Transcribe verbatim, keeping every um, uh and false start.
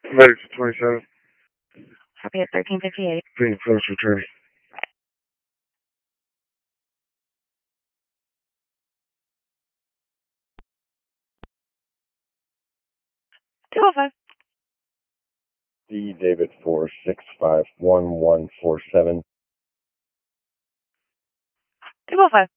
Ready for twenty-seven. Copy at thirteen fifty-eight. Being close, returning. two oh five. D David four six five one one four seven. two oh five.